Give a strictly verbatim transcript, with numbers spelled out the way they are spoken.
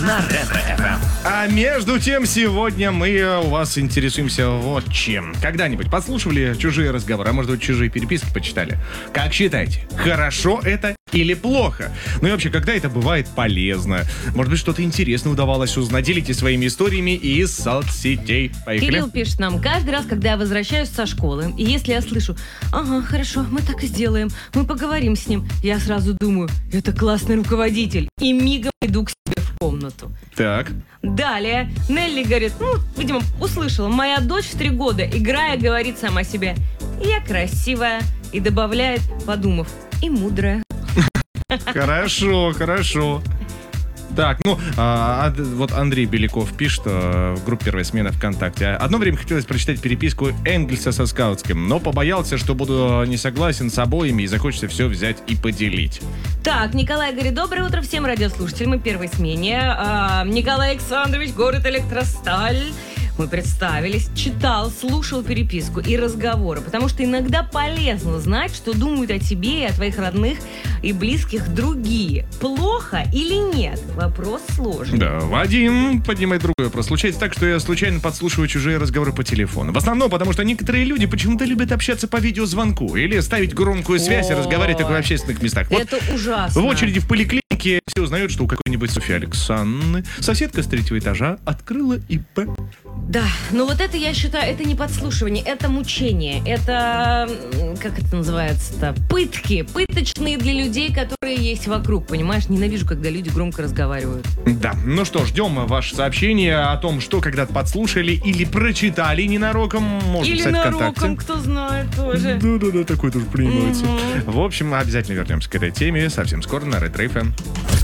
на Ретро-эф эм. А между тем, сегодня мы у вас интересуемся вот чем. Когда-нибудь подслушивали чужие разговоры, а может быть, чужие переписки почитали? Как считаете, хорошо это или плохо? Ну и вообще, когда это бывает полезно? Может быть, что-то интересное удавалось узнать? Делитесь своими историями из соцсетей. Поехали. Кирилл пишет нам: каждый раз, когда я возвращаюсь со школы, и если я слышу: ага, хорошо, мы так и сделаем, мы поговорим с ним, я сразу думаю: это классный руководитель, и мигом иду к себе в комнату. Так. Далее Нелли говорит, ну, видимо, услышала: моя дочь в три года, играя, говорит сама себе: я красивая, и добавляет, подумав: и мудрая. Хорошо, хорошо. Так, ну, а, а, вот Андрей Беляков пишет а, в группе «Первая смена» ВКонтакте. Одно время хотелось прочитать переписку Энгельса со Скаутским, но побоялся, что буду не согласен с обоими и захочется все взять и поделить. Так, Николай говорит: доброе утро всем радиослушателям и первой смене. А, Николай Александрович, город Электросталь. Мы представились, читал, слушал переписку и разговоры, потому что иногда полезно знать, что думают о тебе и о твоих родных и близких другие. Плохо или нет? Вопрос сложный. Да, Вадим поднимает другой вопрос. Случается так, что я случайно подслушиваю чужие разговоры по телефону. В основном, потому что некоторые люди почему-то любят общаться по видеозвонку или ставить громкую связь и разговаривать так в общественных местах. Вот это ужасно. в очереди в поликлинике все узнают, что у какой-нибудь Софьи Александры соседка с третьего этажа открыла ИП. Да, но вот это, я считаю, это не подслушивание, это мучение, это, как это называется-то, пытки, пыточные для людей, которые есть вокруг, понимаешь? Ненавижу, когда люди громко разговаривают. Да, ну что, ждем ваше сообщение о том, что когда-то подслушали или прочитали ненароком. Можно или писать нароком, ВКонтакте. кто знает тоже. Да-да-да, такое тоже принимается. Угу. В общем, обязательно вернемся к этой теме совсем скоро на Ретро-эф эм.